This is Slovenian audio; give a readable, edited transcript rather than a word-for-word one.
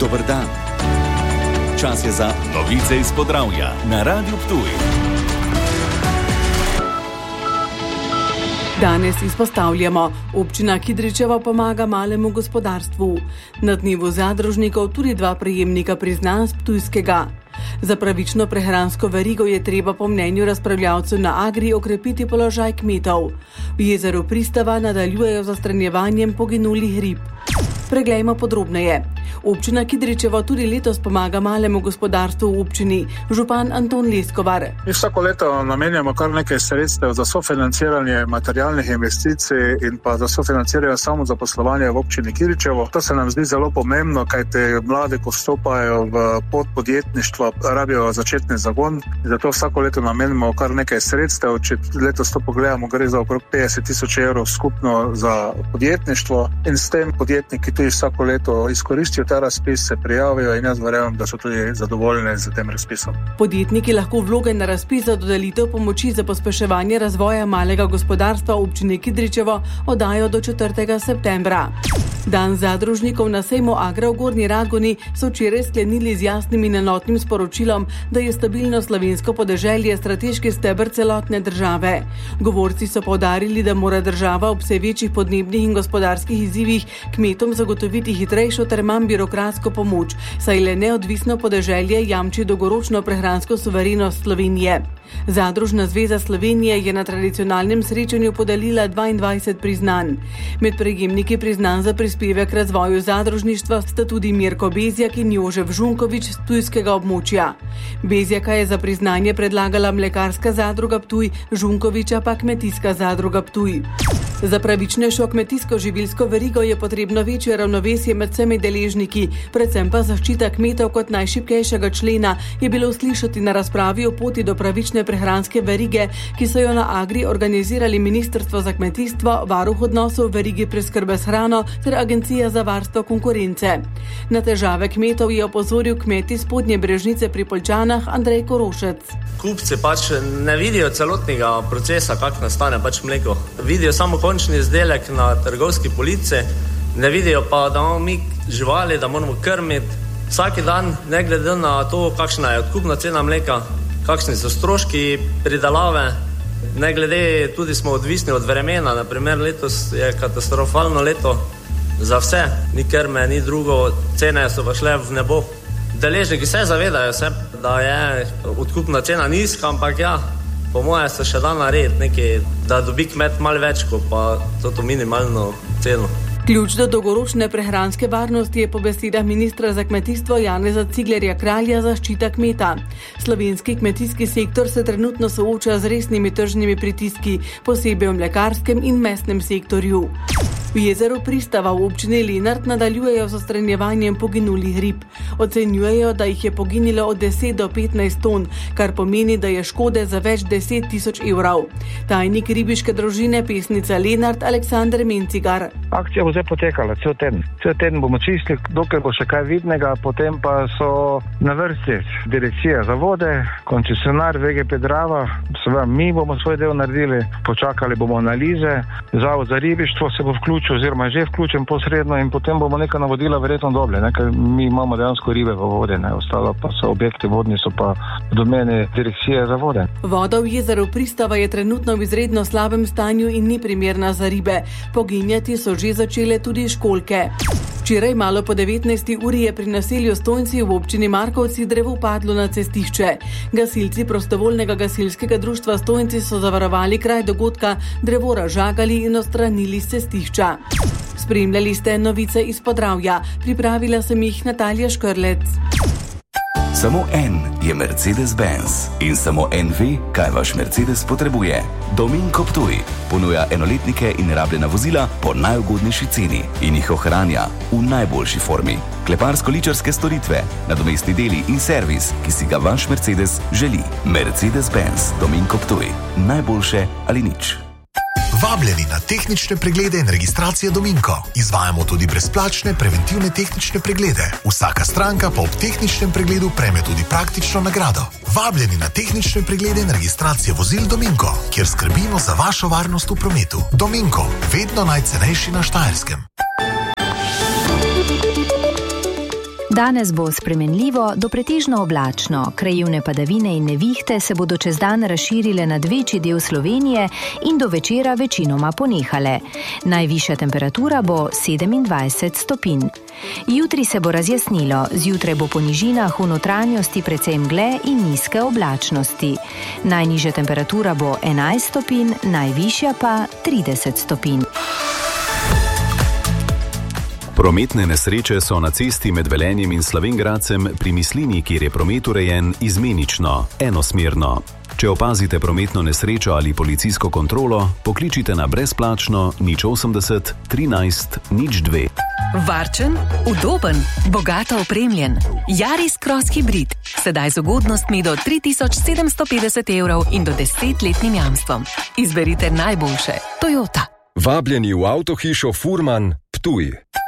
Dober dan. Čas je za novice iz Podravja na Radiu Ptuj. Danes izpostavljamo, občina Kidričevo pomaga malemu gospodarstvu. Na dnevu zadružnikov tudi 2 prejemnika priznanj z Ptujskega. Za pravično prehransko verigo je treba po mnenju razpravljavcev na Agri okrepiti položaj kmetov. V jezeru Pristava nadaljujejo z odstranjevanjem poginulih rib. Preglejmo podrobneje. Občina Kidričevo tudi letos pomaga malemu gospodarstvu v občini. Župan Anton Leskovar. Mi vsako leto namenjamo kar nekaj sredstev za sofinanciranje materialnih investicij in pa za sofinanciranje samozaposlovanja v občini Kidričevo. To se nam zdi zelo pomembno, kajte mladi, ko vstopajo v pot podjetništva, rabijo začetni zagon. Zato vsako leto namenimo kar nekaj sredstev. Če letos to pogledamo, gre za okrog 50 000 evrov skupno za podjetništvo in s tem podjetniki tudi vsako leto izkoristijo ta razpis, se prijavijo in jaz verjamem, da so tudi zadovoljni z tem razpisom. Podjetniki lahko vloge na razpis za dodelitev pomoči za pospeševanje razvoja malega gospodarstva v občini Kidričevo oddajo do 4. septembra. Dan zadružnikov na sejmu Agra v Gornji Radgoni so včeraj sklenili z jasnim in enotnim sporočilom, da je stabilno slovensko podeželje strateški steber celotne države. Govorci so poudarili, da mora država ob vse večjih podnebnih in gospodarskih izzivih kmetom zagotoviti hitrejšo ter manj birokratsko pomoč, saj le neodvisno podeželje jamči dolgoročno prehransko suverenost Slovenije. Zadružna zveza Slovenije je na tradicionalnem srečanju podelila 22 priznanj. Med prejemniki priznanj za prispevek k razvoju zadružništva sta tudi Mirko Bezjak in Jožef Žunkovič z ptujskega območja. Bezjaka je za priznanje predlagala Mlekarska zadruga Ptuj, Žunkoviča pa Kmetijska zadruga Ptuj. Za pravičnejšo kmetijsko-živilsko verigo je potrebno večje ravnovesje med vsemi deležniki, predvsem pa zaščita kmetov kot najšibkejšega člena, je bilo slišati na razpravi o poti do pravične prehranske verige, ki so jo na Agri organizirali Ministrstvo za kmetijstvo, Varuh odnosov v verigi preskrbe s hrano ter Agencija za varstvo konkurence. Na težave kmetov je opozoril kmet iz Spodnje Brežnice pri Poljčanah Andrej Korošec. Kupci ne vidijo celotnega procesa, kako nastane mleko. Vidijo samo končni izdelek na trgovski polici, ne vidijo pa, da imamo mi živali, da moramo krmiti vsak dan, ne glede na to, kakšna je odkupna cena mleka, kakšni so stroški pridelave, ne glede, tudi smo odvisni od vremena, naprimer letos je katastrofalno leto za vse, ni krme, ni drugo, cene so pa šle v nebo. Deležniki se zavedajo, da je odkupna cena nizka, ampak po moje se še da narediti nekaj, da dobi kmet malo več, kot pa to minimalno ceno. Ključ do dolgoročne prehranske varnosti je po besedah ministra za kmetijstvo Janeza Ciglerja Kralja zaščita kmeta. Slovenski kmetijski sektor se trenutno sooča z resnimi tržnimi pritiski, posebej v mlekarskem in mesnem sektorju. V jezeru Pristava v občini Lenart nadaljujejo z odstranjevanjem poginulih rib. Ocenjujejo, da jih je poginilo od 10 do 15 ton, kar pomeni, da je škode za več 10 000 evrov. Tajnik ribiške družine Pesnica Lenart Aleksander Mencigar. Akcija bo zdaj potekala cel teden. Cel teden bomo čistili, dokler bo še kaj vidnega, potem pa so na vrsti Direkcija za vode, koncesionar VGP Drava, seveda mi bomo svoj del naredili, počakali bomo analize, Zavod za ribištvo se bo vključil oziroma je že vključen posredno in potem bomo neka navodila verjetno dobili, ker mi imamo dejansko ribe v vodi, ostalo pa so objekti vodni, so pa v domeni Direkcije za vode. Voda v jezeru Pristava je trenutno v izredno slabem stanju in ni primerna za ribe. Poginjati so že začele tudi školjke. Včeraj malo po 19. uri je pri naselju Stojnci v občini Markovci drevo padlo na cestišče. Gasilci prostovoljnega gasilskega društva Stojnci so zavarovali kraj dogodka, drevo razžagali in odstranili s cestišča. Spremljali ste novice iz Podravja. Pripravila sem jih Natalija Škrlec. Samo en je Mercedes-Benz in samo en ve, kaj vaš Mercedes potrebuje. Dominko Ptuj ponuja enoletnike in rabljena vozila po najugodnejši ceni in jih ohranja v najboljši formi. Kleparsko-ličarske storitve, nadomestni deli in servis, ki si ga vaš Mercedes želi. Mercedes-Benz Dominko Ptuj. Najboljše ali nič. Vabljeni na tehnične preglede in registracije Dominko. Izvajamo tudi brezplačne preventivne tehnične preglede. Vsaka stranka pa ob tehničnem pregledu prejme tudi praktično nagrado. Vabljeni na tehnične preglede in registracije vozil Dominko, kjer skrbimo za vašo varnost v prometu. Dominko, vedno najcenejši na Štajerskem. Danes bo spremenljivo do pretežno oblačno. Krajevne padavine in nevihte se bodo čez dan razširile nad večji del Slovenije in do večera večinoma ponehale. Najvišja temperatura bo 27 stopinj. Jutri se bo razjasnilo, zjutraj bo po nižinah v notranjosti precej mgle in nizke oblačnosti. Najnižja temperatura bo 11 stopinj, najvišja pa 30 stopinj. Prometne nesreče so na cesti med Velenjem in Slovenj Gradcem pri Mislini, kjer je promet urejen izmenično, enosmerno. Če opazite prometno nesrečo ali policijsko kontrolo, pokličite na brezplačno 080 13 02. Varčen, udoben, bogato opremljen. Yaris Cross Hybrid. Sedaj z ugodnostmi do 3750 € in do 10-letnim jamstvom. Izberite najboljše. Toyota. Vabljeni v avtohišo Furman, Ptuj.